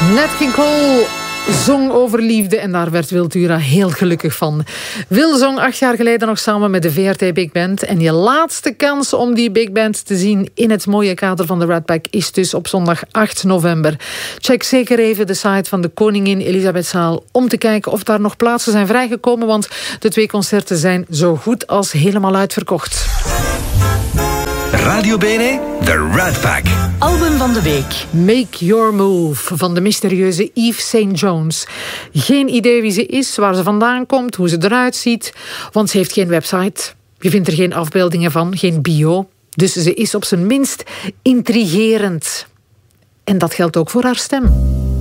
Nat King Cole zong over liefde en daar werd Wiltura heel gelukkig van. Wil zong 8 jaar geleden nog samen met de VRT Big Band. En je laatste kans om die Big Band te zien in het mooie kader van de Rat Pack is dus op zondag 8 november. Check zeker even de site van de Koningin Elisabethzaal om te kijken of daar nog plaatsen zijn vrijgekomen, want de 2 concerten zijn zo goed als helemaal uitverkocht. Radio Bene, The Rat Pack. Album van de week. Make Your Move van de mysterieuze Eve St. Jones. Geen idee wie ze is, waar ze vandaan komt, hoe ze eruit ziet, want ze heeft geen website. Je vindt er geen afbeeldingen van, geen bio. Dus ze is op zijn minst intrigerend. En dat geldt ook voor haar stem.